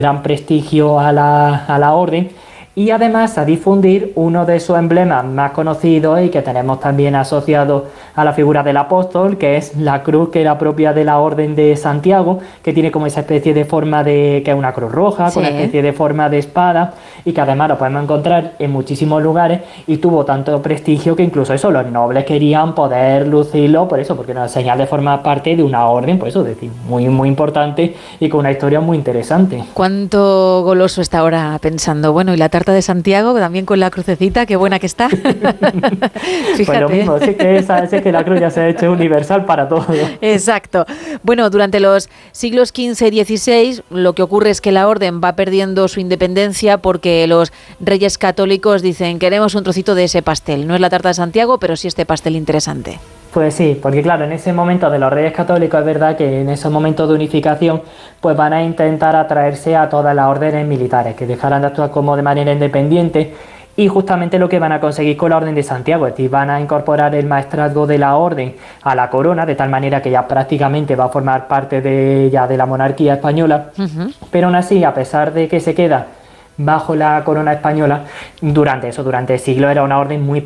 gran prestigio a la orden, y además a difundir uno de sus emblemas más conocidos y que tenemos también asociado a la figura del apóstol, que es la cruz que era propia de la Orden de Santiago, que tiene como esa especie de forma que es una cruz roja, Sí. con una especie de forma de espada, y que además lo podemos encontrar en muchísimos lugares, y tuvo tanto prestigio que incluso eso, los nobles querían poder lucirlo, por eso, porque era una señal de formar parte de una orden, por eso, es decir, muy, muy importante y con una historia muy interesante. ¿Cuánto goloso está ahora pensando? Bueno, y la tarta de Santiago, también con la crucecita, qué buena que está. Fíjate. Pues lo mismo, sí que la cruz ya se ha hecho universal para todos. Exacto. Bueno, durante los siglos XV y XVI lo que ocurre es que la orden va perdiendo su independencia porque los reyes católicos dicen queremos un trocito de ese pastel. No es la tarta de Santiago, pero sí este pastel interesante. Pues sí, porque claro, en ese momento de los reyes católicos es verdad que en esos momentos de unificación pues van a intentar atraerse a todas las órdenes militares, que dejaran de actuar como de manera independiente, y justamente lo que van a conseguir con la Orden de Santiago, es decir, van a incorporar el maestrazgo de la orden a la corona, de tal manera que ya prácticamente va a formar parte de la monarquía española, pero aún así, a pesar de que se queda bajo la corona española, durante siglos era una orden muy